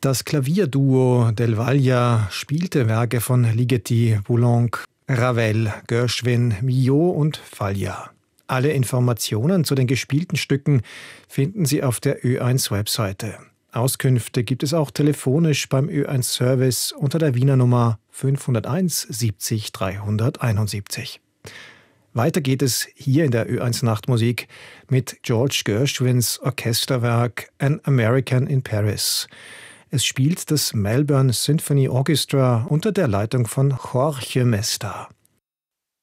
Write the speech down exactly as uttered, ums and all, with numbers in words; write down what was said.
Das Klavierduo Del Valle spielte Werke von Ligeti, Poulenc, Ravel, Gershwin, Milhaud und Falla. Alle Informationen zu den gespielten Stücken finden Sie auf der Ö eins Webseite. Auskünfte gibt es auch telefonisch beim Ö eins Service unter der Wiener Nummer fünf null eins siebzig dreihunderteinundsiebzig. Weiter geht es hier in der Ö eins Nachtmusik mit George Gershwins Orchesterwerk An American in Paris. Es spielt das Melbourne Symphony Orchestra unter der Leitung von Jorge Mesta.